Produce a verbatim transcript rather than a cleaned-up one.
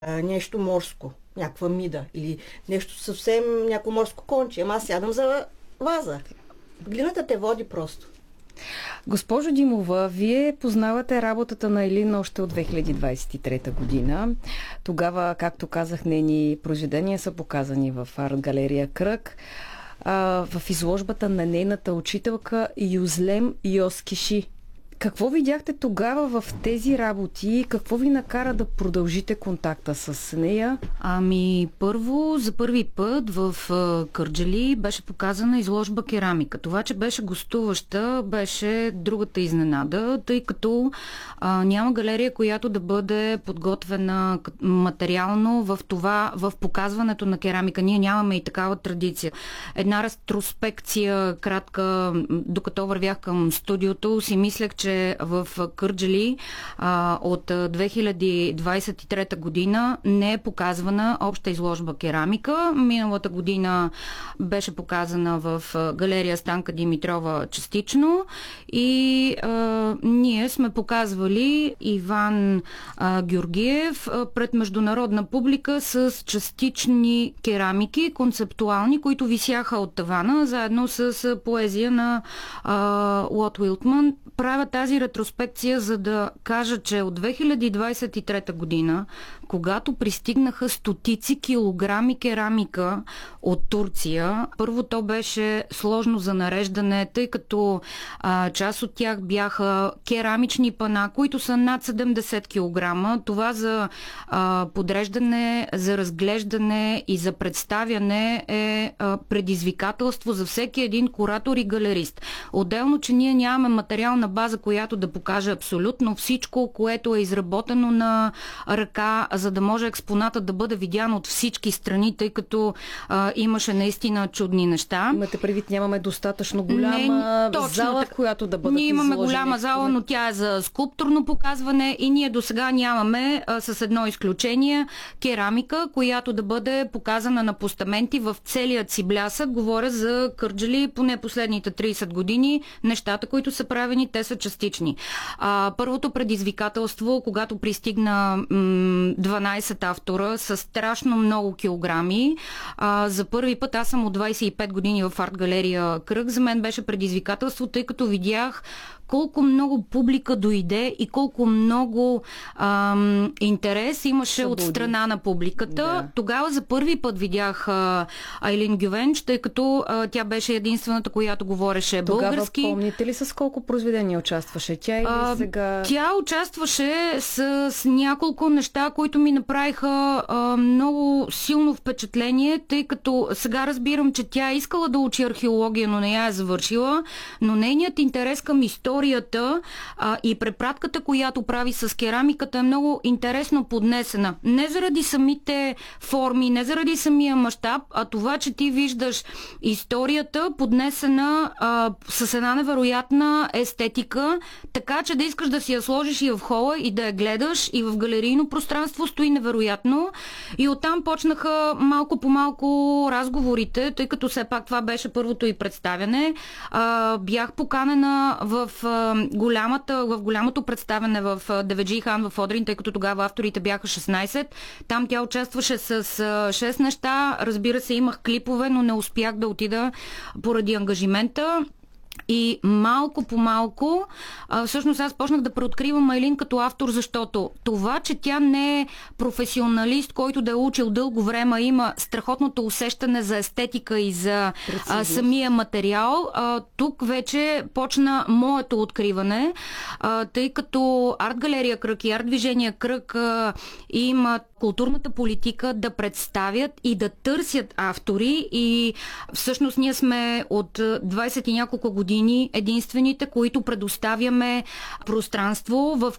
а, нещо морско, някаква мида или нещо съвсем, някакво морско конче. Ама аз сядам за ваза. Глината те води просто. Госпожо Димова, вие познавате работата на Елин още от две хиляди двадесет и трета година. Тогава, както казах, нейни произведения са показани в арт-галерия Кръг. А, в изложбата на нейната учителка Юзлем Йоскиши. Какво видяхте тогава в тези работи? Какво ви накара да продължите контакта с нея? Ами, първо, за първи път в Кърджали беше показана изложба керамика. Това, че беше гостуваща, беше другата изненада, тъй като а, няма галерия, която да бъде подготвена материално в това, в показването на керамика. Ние нямаме и такава традиция. Една ретроспекция, кратка, докато вървях към студиото, си мислех, че в Кърджали а, от две хиляди двадесет и трета година не е показвана обща изложба керамика. Миналата година беше показана в галерия Станка Димитрова частично и а, ние сме показвали Иван а, Георгиев а, пред международна публика с частични керамики, концептуални, които висяха от тавана, заедно с поезия на а, Уолт Уитман. Правя тази ретроспекция, за да кажа, че от две хиляди двадесет и трета година, когато пристигнаха стотици килограми керамика от Турция, първо то беше сложно за нареждане, тъй като а, част от тях бяха керамични пана, които са над седемдесет килограма. Това за а, подреждане, за разглеждане и за представяне е а, предизвикателство за всеки един куратор и галерист. Отделно, че ние нямаме материална база, която да покаже абсолютно всичко, което е изработено на ръка, за да може експоната да бъде видян от всички страни, тъй като а, имаше наистина чудни неща. Имате предвид, нямаме достатъчно голяма Не, зала, в която да бъдат Ние имаме изложени. голяма зала, но тя е за скулптурно показване и ние до сега нямаме, а, с едно изключение, керамика, която да бъде показана на постаменти в целият си блясък. Говоря за Кърджали, поне последните тридесет години. Нещата, които са правени, те са частични. А, първото предизвикателство, когато пристигна м- дванадесет автора с страшно много килограми, а, за първи път, аз съм от двадесет и пет години в арт-галерия Кръг, за мен беше предизвикателство, тъй като видях колко много публика дойде и колко много ам, интерес имаше Събуди. от страна на публиката. Да. Тогава за първи път видях а, Айлин Гювенч, тъй като а, тя беше единствената, която говореше Тогава български. помните ли с колко произведения участваше тя или А, сега? Тя участваше с, с няколко неща, които ми направиха а, много силно впечатление, тъй като сега разбирам, че тя е искала да учи археология, но не я е завършила, но нейният интерес към историята а, и препратката, която прави с керамиката, е много интересно поднесена. Не заради самите форми, не заради самия мащаб, а това, че ти виждаш историята поднесена а, с една невероятна естетика, така че да искаш да си я сложиш и в хола и да я гледаш, и в галерийно пространство стои невероятно. И оттам почнаха малко по малко разговорите, тъй като все пак това беше първото и представяне. А, бях поканена в голямата, в голямото представяне в Деведжи хан в Одрин, тъй като тогава авторите бяха шестнадесет. Там тя участваше с шест неща. Разбира се, имах клипове, но не успях да отида поради ангажимента. И малко по малко, а, всъщност аз почнах да преоткривам Айлин като автор, защото това, че тя не е професионалист, който да е учил дълго време, има страхотното усещане за естетика и за а, самия материал. А, тук вече почна моето откриване, а, тъй като арт-галерия Кръг и арт-движение Кръг а, имат културната политика да представят и да търсят автори и всъщност ние сме от двадесет и няколко години единствените, които предоставяме пространство, в